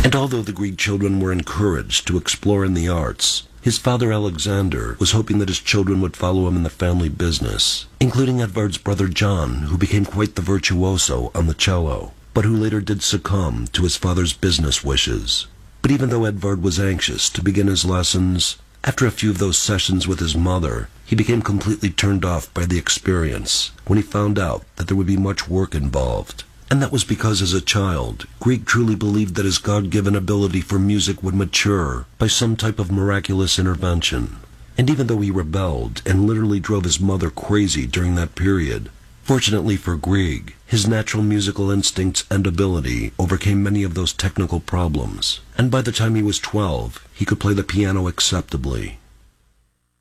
And although the Grieg children were encouraged to explore in the arts, his father Alexander was hoping that his children would follow him in the family business, including Edvard's brother John, who became quite the virtuoso on the cello, but who later did succumb to his father's business wishes. But even though Edvard was anxious to begin his lessons, after a few of those sessions with his mother, he became completely turned off by the experience when he found out that there would be much work involved. And that was because as a child, Grieg truly believed that his God-given ability for music would mature by some type of miraculous intervention. And even though he rebelled and literally drove his mother crazy during that period, fortunately for Grieg, his natural musical instincts and ability overcame many of those technical problems. And by the time he was 12, he could play the piano acceptably.